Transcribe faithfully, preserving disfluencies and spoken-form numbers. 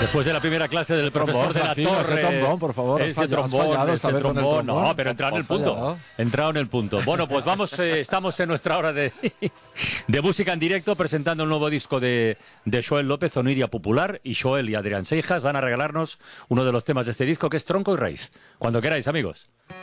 Después de la primera clase del profesor de la Racino, Torre. ese trombón, por favor, has Ese fallado, has trombón, fallado ese esta vez con el trombón. trombón. No, pero entrado en el Has punto. fallado. Entrado en el punto. Bueno, pues vamos, eh, estamos en nuestra hora de, de música en directo, presentando el nuevo disco de, de Joel López, Oniria Popular, y Joel y Adrián Seijas van a regalarnos uno de los temas de este disco, que es Tronco y Raíz. Cuando queráis, amigos.